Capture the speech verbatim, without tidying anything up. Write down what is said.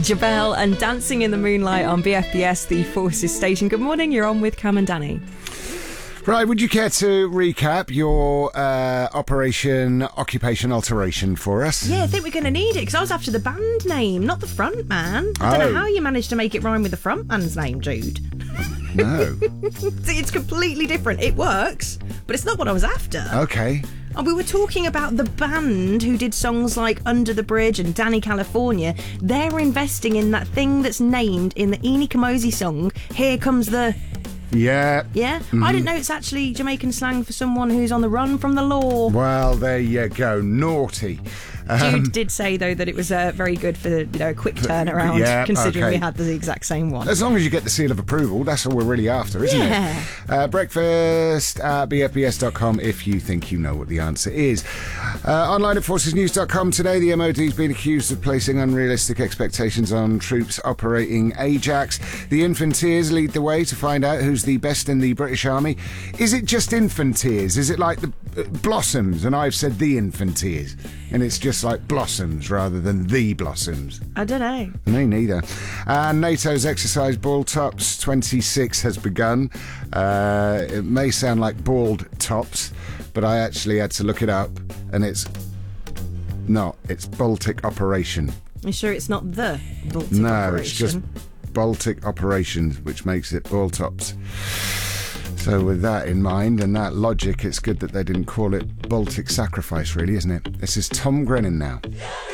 Jabelle and Dancing in the Moonlight on B F B S, the Forces station. Good morning, you're on with Cam and Danny. Right, would you care to recap your uh, Operation Occupation Alteration for us? Yeah, I think we're going to need it, because I was after the band name, not the front man. I don't Oh. know how you managed to make it rhyme with the front man's name, Jude. No. See, it's completely different. It works, but it's not what I was after. Okay. And we were talking about the band who did songs like Under the Bridge and Danny California. They're investing in that thing that's named in the Eni Kamosi song, Here Comes the... Yeah. Yeah? Mm-hmm. I didn't know it's actually Jamaican slang for someone who's on the run from the law. Well, there you go. Naughty. Um, Jude did say, though, that it was uh, very good for, you know, a quick turnaround, yeah, considering okay. we had the exact same one. As long as you get the seal of approval, that's all we're really after, isn't Yeah. it? Uh, breakfast at b f b s dot com if you think you know what the answer is. Uh, online at forces news dot com today, the M O D's been accused of placing unrealistic expectations on troops operating Ajax. The Infanteers lead the way to find out who's the best in the British Army. Is it just Infanteers? Is it like the uh, Blossoms? And I've said the Infanteers. And it's just like Blossoms rather than the Blossoms. I don't know. Me neither. And NATO's exercise Ball Tops twenty-six has begun. Uh, it may sound like bald tops, but I actually had to look it up, and it's not. It's Baltic Operation. You sure it's not the Baltic No, Operation? it's just Baltic Operations, which makes it Ball Tops. So with that in mind and that logic, it's good that they didn't call it Baltic Sacrifice, really, isn't it? This is Tom Grennan now.